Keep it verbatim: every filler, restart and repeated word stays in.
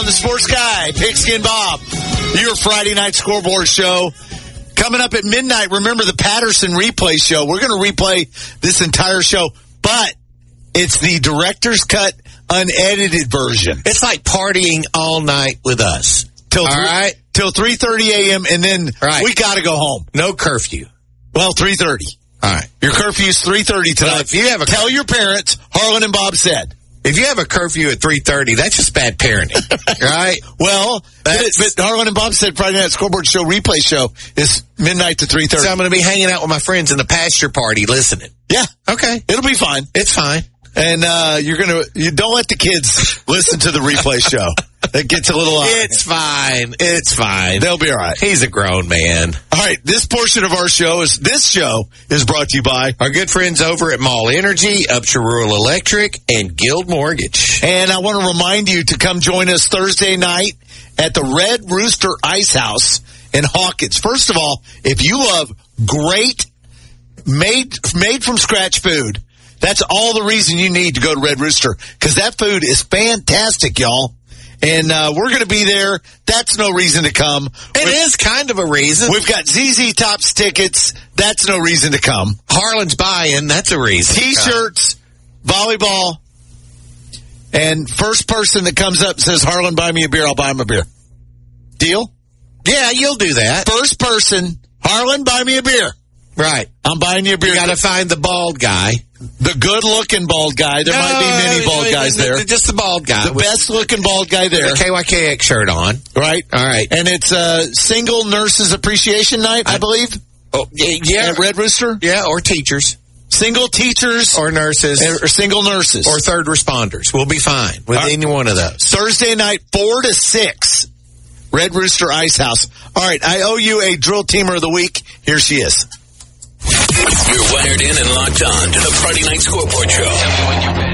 the Sports Guy, Pigskin Bob, your Friday night scoreboard show. Coming up at midnight, remember the Patterson replay show. We're going to replay this entire show, but it's the director's cut unedited version. It's like partying all night with us. Till all th- right? Till three thirty a.m., and then right. we got to go home. No curfew. Well, three thirty. All right. Your curfew's three thirty tonight. Well, if you have a Tell your parents, Harlan and Bob said. If you have a curfew at three thirty, that's just bad parenting, right? Well, but, but Harlan and Bob said Friday Night Scoreboard Show replay show is midnight to three thirty. So I'm going to be hanging out with my friends in the pasture party listening. Yeah. Okay. It'll be fine. It's fine. And uh, you're going to, you don't let the kids listen to the replay show. It gets a little odd. It's fine. It's fine. They'll be all right. He's a grown man. All right. This portion of our show is, this show is brought to you by our good friends over at Mall Energy, Upshur Rural Electric, and Guild Mortgage. And I want to remind you to come join us Thursday night at the Red Rooster Ice House in Hawkins. First of all, if you love great made, made from scratch food, that's all the reason you need to go to Red Rooster, because that food is fantastic, y'all. And uh, we're going to be there. That's no reason to come. It We've, is kind of a reason. We've got Z Z Top's tickets. That's no reason to come. Harlan's buy-in. That's a reason. T-shirts, volleyball, and first person that comes up and says, Harlan, buy me a beer, I'll buy him a beer. Deal? Yeah, you'll do that. First person, Harlan, buy me a beer. Right. I'm buying you a beer. You got to find the bald guy. The good-looking bald guy. There no, might be many bald guys there. Just the bald guy. The best-looking bald guy there. The K Y K X shirt on. Right. All right. And it's a single nurses appreciation night, I, I believe. Oh, yeah. At Red Rooster? Yeah, or teachers. Single teachers. Or nurses. Or single nurses. Or third responders. We'll be fine with right. any one of those. Thursday night, four to six. Red Rooster Ice House. All right, I owe you a drill teamer of the week. Here she is. You're wired in and locked on to the Friday Night Scoreboard Show.